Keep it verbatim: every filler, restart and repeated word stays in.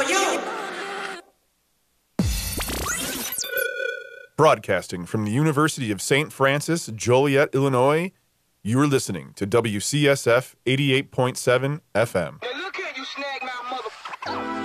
for you. Broadcasting from the University of Saint Francis, Joliet, Illinois, you are listening to W C S F eighty-eight point seven F M. Hey, look here, you snag mouth mother...